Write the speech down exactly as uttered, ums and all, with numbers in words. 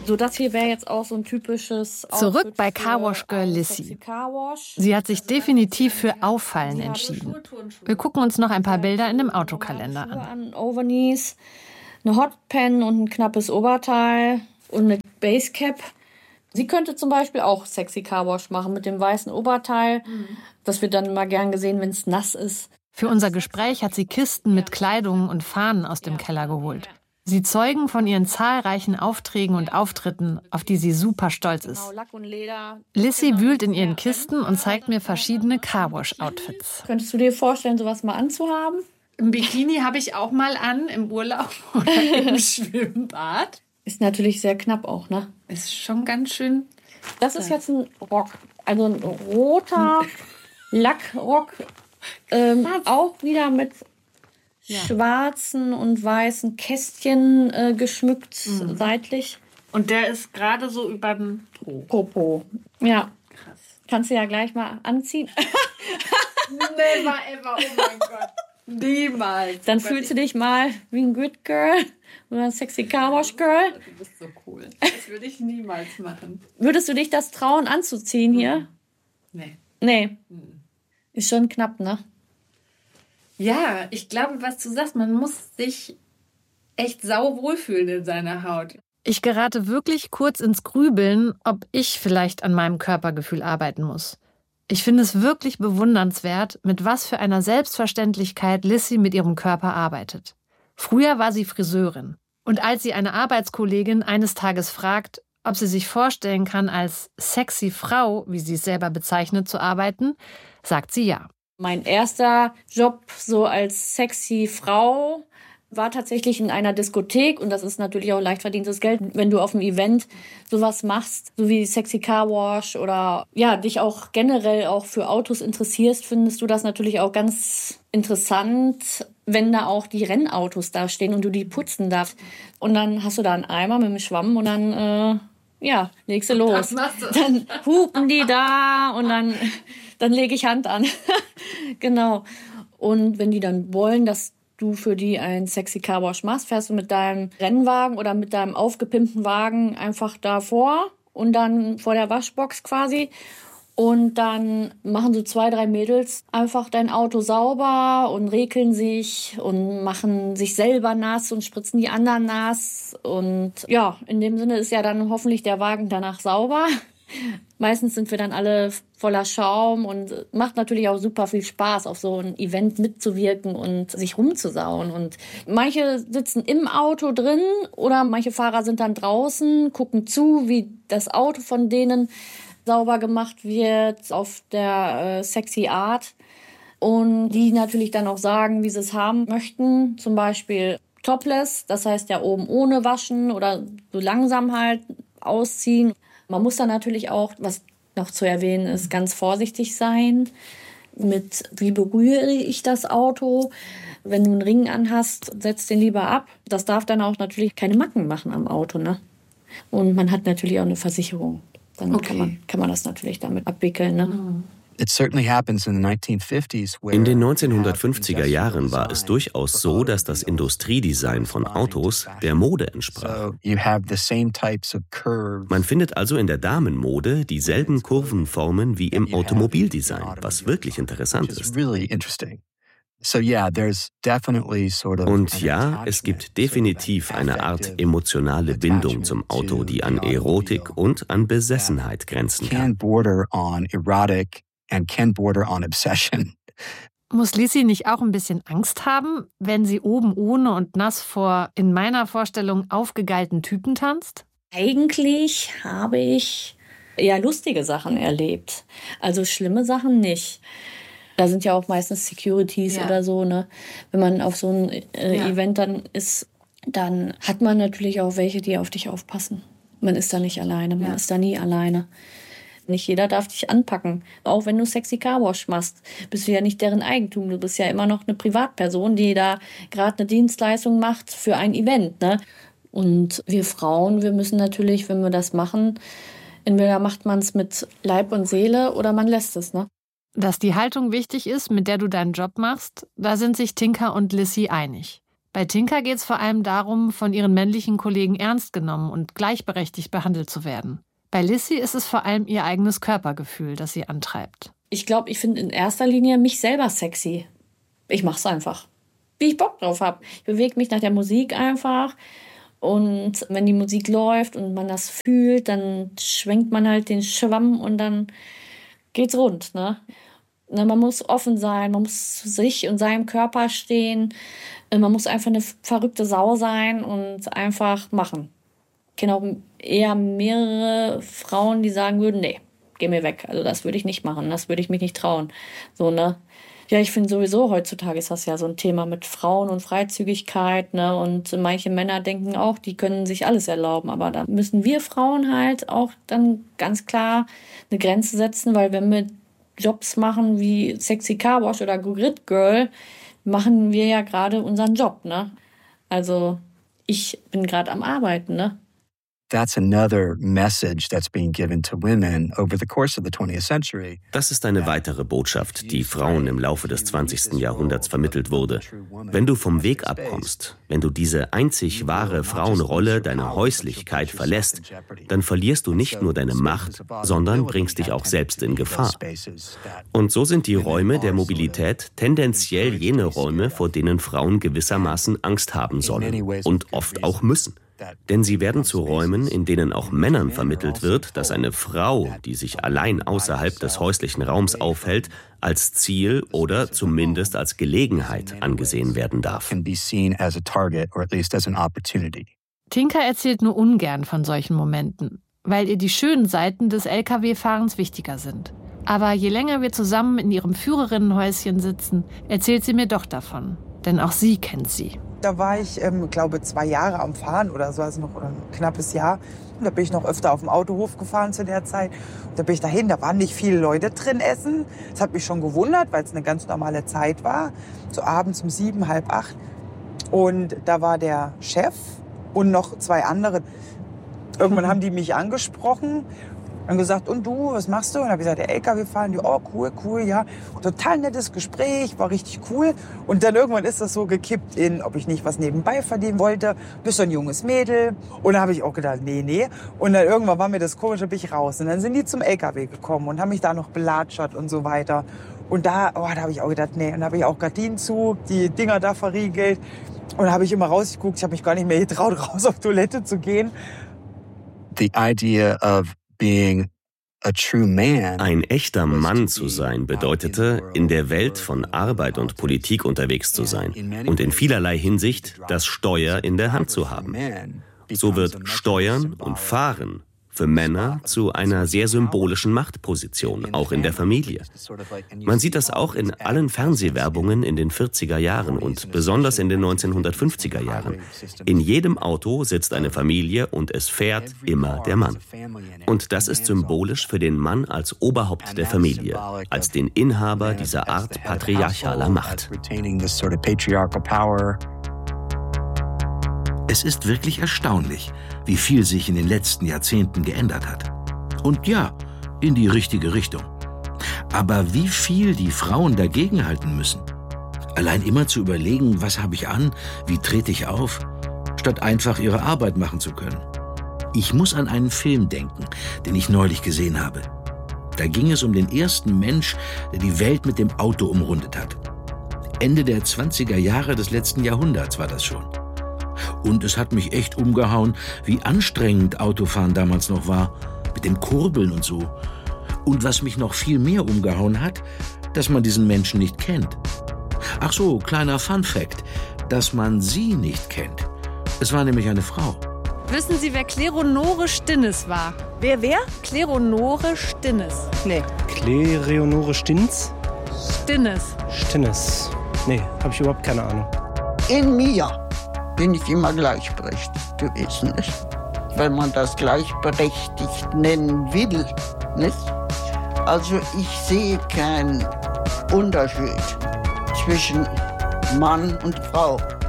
So, das hier wäre jetzt auch so ein typisches Zurück Outfit bei für Carwash Girl einen Lissy. sexy Carwash. Sie hat sich definitiv für Auffallen entschieden. Wir gucken uns noch ein paar Bilder in dem Autokalender Schuhe an. an, Overknees, eine Hotpan und ein knappes Oberteil und eine Basecap. Sie könnte zum Beispiel auch sexy Carwash machen mit dem weißen Oberteil. Mhm. Das wird dann immer gern gesehen, wenn es nass ist. Für unser Gespräch hat sie Kisten mit Kleidung und Fahnen aus dem Keller geholt. Sie zeugen von ihren zahlreichen Aufträgen und Auftritten, auf die sie super stolz ist. Lissy wühlt in ihren Kisten und zeigt mir verschiedene Carwash-Outfits. Könntest du dir vorstellen, sowas mal anzuhaben? Ein Bikini habe ich auch mal an, im Urlaub oder im Schwimmbad. Ist natürlich sehr knapp auch, ne? Ist schon ganz schön. Das ist jetzt ein Rock, also ein roter Lackrock, ähm, auch wieder mit ja. schwarzen und weißen Kästchen äh, geschmückt, mhm. seitlich. Und der ist gerade so über den Po. Popo. Ja. Krass. Kannst du ja gleich mal anziehen. Never ever, oh mein Gott. Niemals. Dann fühlst du dich mal wie ein Good Girl oder ein sexy Carwash Girl. Du bist so cool. Das würde ich niemals machen. Würdest du dich das trauen anzuziehen hier? Nee. Nee. Mhm. Ist schon knapp, ne? Ja, ich glaube, was du sagst, man muss sich echt sau wohlfühlen in seiner Haut. Ich gerate wirklich kurz ins Grübeln, ob ich vielleicht an meinem Körpergefühl arbeiten muss. Ich finde es wirklich bewundernswert, mit was für einer Selbstverständlichkeit Lissy mit ihrem Körper arbeitet. Früher war sie Friseurin. Und als sie eine Arbeitskollegin eines Tages fragt, ob sie sich vorstellen kann, als sexy Frau, wie sie es selber bezeichnet, zu arbeiten, sagt sie ja. Mein erster Job so als sexy Frau war tatsächlich in einer Diskothek und das ist natürlich auch leicht verdientes Geld, wenn du auf einem Event sowas machst, so wie Sexy Carwash oder ja, dich auch generell auch für Autos interessierst, findest du das natürlich auch ganz interessant, wenn da auch die Rennautos da stehen und du die putzen darfst. Und dann hast du da einen Eimer mit einem Schwamm und dann, äh, ja, legst du los. Dann hupen die da und dann, dann lege ich Hand an. Genau. Und wenn die dann wollen, dass du für die ein sexy Carwash machst, fährst du mit deinem Rennwagen oder mit deinem aufgepimpten Wagen einfach davor und dann vor der Waschbox quasi. Und dann machen so zwei, drei Mädels einfach dein Auto sauber und rekeln sich und machen sich selber nass und spritzen die anderen nass. Und ja, in dem Sinne ist ja dann hoffentlich der Wagen danach sauber. Meistens sind wir dann alle voller Schaum und macht natürlich auch super viel Spaß, auf so ein Event mitzuwirken und sich rumzusauen. Und manche sitzen im Auto drin oder manche Fahrer sind dann draußen, gucken zu, wie das Auto von denen sauber gemacht wird auf der äh, sexy Art. Und die natürlich dann auch sagen, wie sie es haben möchten. Zum Beispiel topless, das heißt ja oben ohne waschen oder so langsam halt ausziehen. Man muss dann natürlich auch, was noch zu erwähnen ist, ganz vorsichtig sein mit, wie berühre ich das Auto. Wenn du einen Ring anhast, setz den lieber ab. Das darf dann auch natürlich keine Macken machen am Auto, ne? Und man hat natürlich auch eine Versicherung. Dann okay. kann, man, kann man das natürlich damit abwickeln, ne? Mhm. In den neunzehnhundertfünfziger Jahren war es durchaus so, dass das Industriedesign von Autos der Mode entsprach. Man findet also in der Damenmode dieselben Kurvenformen wie im Automobildesign, was wirklich interessant ist. Und ja, es gibt definitiv eine Art emotionale Bindung zum Auto, die an Erotik und an Besessenheit grenzen kann. And can border on obsession. Muss Lissy nicht auch ein bisschen Angst haben, wenn sie oben ohne und nass vor, in meiner Vorstellung, aufgegeilten Typen tanzt? Eigentlich habe ich eher lustige Sachen erlebt. Also schlimme Sachen nicht. Da sind ja auch meistens Securities ja. oder so, ne? Wenn man auf so ein äh, ja. Event dann ist, dann hat man natürlich auch welche, die auf dich aufpassen. Man ist da nicht alleine, man ja. ist da nie alleine. Nicht jeder darf dich anpacken. Auch wenn du Sexy Carwash machst, bist du ja nicht deren Eigentum. Du bist ja immer noch eine Privatperson, die da gerade eine Dienstleistung macht für ein Event, ne? Und wir Frauen, wir müssen natürlich, wenn wir das machen, entweder macht man es mit Leib und Seele oder man lässt es, ne? Dass die Haltung wichtig ist, mit der du deinen Job machst, da sind sich Tinka und Lissy einig. Bei Tinka geht es vor allem darum, von ihren männlichen Kollegen ernst genommen und gleichberechtigt behandelt zu werden. Bei Lissy ist es vor allem ihr eigenes Körpergefühl, das sie antreibt. Ich glaube, ich finde in erster Linie mich selber sexy. Ich mach's einfach, wie ich Bock drauf habe. Ich bewege mich nach der Musik einfach. Und wenn die Musik läuft und man das fühlt, dann schwenkt man halt den Schwamm und dann geht's rund, ne? Man muss offen sein, man muss zu sich und seinem Körper stehen. Man muss einfach eine verrückte Sau sein und einfach machen. Ich kenne auch eher mehrere Frauen, die sagen würden, nee, geh mir weg. Also das würde ich nicht machen, das würde ich mich nicht trauen. So, ne? Ja, ich finde sowieso, heutzutage ist das ja so ein Thema mit Frauen und Freizügigkeit, ne? Und manche Männer denken auch, die können sich alles erlauben. Aber da müssen wir Frauen halt auch dann ganz klar eine Grenze setzen, weil wenn wir Jobs machen wie Sexy Car Wash oder Grid Girl, machen wir ja gerade unseren Job, ne? Also ich bin gerade am Arbeiten, ne? That's another message that's being given to women over the course of the twentieth century. Das ist eine weitere Botschaft, die Frauen im Laufe des zwanzigsten Jahrhunderts vermittelt wurde. Wenn du vom Weg abkommst, wenn du diese einzig wahre Frauenrolle, deine Häuslichkeit verlässt, dann verlierst du nicht nur deine Macht, sondern bringst dich auch selbst in Gefahr. Und so sind die Räume der Mobilität tendenziell jene Räume, vor denen Frauen gewissermaßen Angst haben sollen und oft auch müssen. Denn sie werden zu Räumen, in denen auch Männern vermittelt wird, dass eine Frau, die sich allein außerhalb des häuslichen Raums aufhält, als Ziel oder zumindest als Gelegenheit angesehen werden darf. Tinka erzählt nur ungern von solchen Momenten, weil ihr die schönen Seiten des L K W-Fahrens wichtiger sind. Aber je länger wir zusammen in ihrem Führerinnenhäuschen sitzen, erzählt sie mir doch davon. Denn auch sie kennt sie. Da war ich, ähm, glaube zwei Jahre am Fahren oder so, also noch oder ein knappes Jahr. Und da bin ich noch öfter auf dem Autohof gefahren zu der Zeit. Und da bin ich dahin, da waren nicht viele Leute drin essen. Das hat mich schon gewundert, weil es eine ganz normale Zeit war. So abends um sieben, halb acht. Und da war der Chef und noch zwei andere. Irgendwann haben die mich angesprochen. Und gesagt, und du, was machst du? Und dann habe ich gesagt, der L K W fahren. Die, oh, cool, cool, ja. Total nettes Gespräch, war richtig cool. Und dann irgendwann ist das so gekippt in, ob ich nicht was nebenbei verdienen wollte. Bist du ein junges Mädel? Und dann habe ich auch gedacht, nee, nee. Und dann irgendwann war mir das komisch, da bin ich raus. Und dann sind die zum L K W gekommen und haben mich da noch belatschert und so weiter. Und da, oh, da habe ich auch gedacht, nee. Und da habe ich auch Gardinen zu, die Dinger da verriegelt. Und da habe ich immer rausgeguckt. Ich habe mich gar nicht mehr getraut, raus auf Toilette zu gehen. The idea of being a true man. Ein echter Mann zu sein bedeutete, in der Welt von Arbeit und Politik unterwegs zu sein und in vielerlei Hinsicht das Steuer in der Hand zu haben. So wird Steuern und Fahren für Männer zu einer sehr symbolischen Machtposition, auch in der Familie. Man sieht das auch in allen Fernsehwerbungen in den vierziger Jahren und besonders in den neunzehnhundertfünfziger Jahren. In jedem Auto sitzt eine Familie und es fährt immer der Mann. Und das ist symbolisch für den Mann als Oberhaupt der Familie, als den Inhaber dieser Art patriarchaler Macht. Es ist wirklich erstaunlich, wie viel sich in den letzten Jahrzehnten geändert hat. Und ja, in die richtige Richtung. Aber wie viel die Frauen dagegenhalten müssen. Allein immer zu überlegen, was habe ich an, wie trete ich auf, statt einfach ihre Arbeit machen zu können. Ich muss an einen Film denken, den ich neulich gesehen habe. Da ging es um den ersten Mensch, der die Welt mit dem Auto umrundet hat. Ende der zwanziger Jahre des letzten Jahrhunderts war das schon. Und es hat mich echt umgehauen, wie anstrengend Autofahren damals noch war, mit dem Kurbeln und so. Und was mich noch viel mehr umgehauen hat, dass man diesen Menschen nicht kennt. Ach so, kleiner Fun-Fact, dass man sie nicht kennt. Es war nämlich eine Frau. Wissen Sie, wer Kleonore Stinnes war? Wer, wer? Kleonore Stinnes. Nee. Kleonore Stinnes? Stinnes. Stinnes. Nee, habe ich überhaupt keine Ahnung. In mir bin ich immer gleichberechtigt gewesen, nicht? Wenn man das gleichberechtigt nennen will, nicht? Also ich sehe keinen Unterschied zwischen Mann und Frau.